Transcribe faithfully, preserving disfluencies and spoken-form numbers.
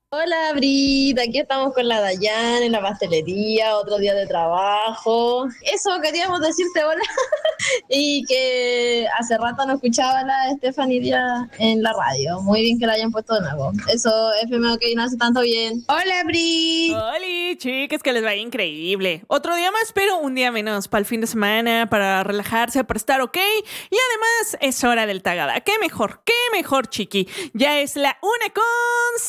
Hola, Brita, aquí estamos con la Dayan en la pastelería, otro día de trabajo. Eso queríamos decirte hola y que hace rato no escuchaba a la Stephanie Díaz en la radio. Muy bien que la hayan puesto de nuevo. Eso, F M OK no hace tanto bien. Hola, Bri. Hola, chicas, que les vaya increíble. Otro día más, pero un día menos para el fin de semana, para relajarse, para estar ok. Y además es hora del tagada. ¿Qué mejor? ¿Qué mejor, chiqui? Ya es la una con